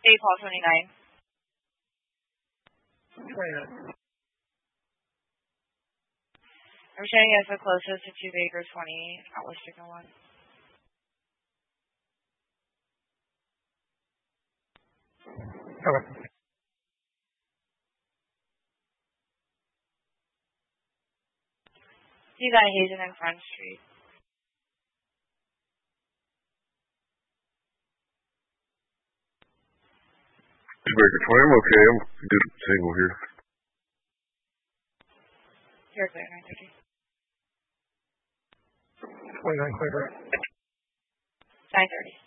St. Paul 29. 29. I'm showing you as the closest to 2 Baker 20, Atlas Signal 1. Okay. You got Hazen and Front Street. 2 Baker 20, I'm okay. I'm good single here. You're clear, 930. 29 clear. 930.